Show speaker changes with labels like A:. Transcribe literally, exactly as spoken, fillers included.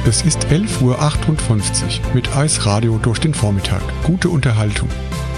A: Es ist elf Uhr achtundfünfzig mit Eisradio durch den Vormittag. Gute Unterhaltung.